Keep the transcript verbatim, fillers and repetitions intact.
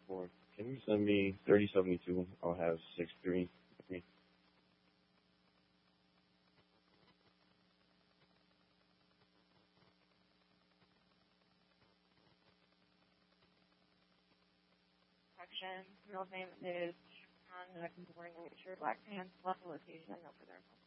four. Can you send me thirty seventy-two? I'll have six three. Section. Real name is John. I'm wearing a shirt, black pants, left location over there.